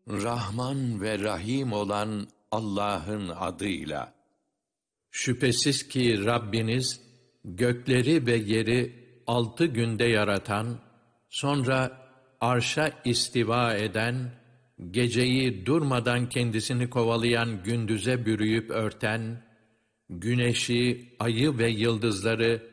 Rahman ve Rahim olan Allah'ın adıyla. Şüphesiz ki Rabbiniz gökleri ve yeri 6 günde yaratan, sonra arşa istiva eden, geceyi durmadan kendisini kovalayan gündüze bürüyüp örten, güneşi, ayı ve yıldızları